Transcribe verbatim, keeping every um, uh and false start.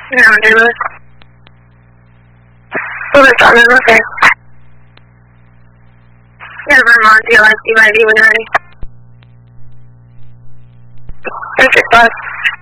No, dude. What was that? Okay. Never mind, you like you might be with her. Perfect, bus.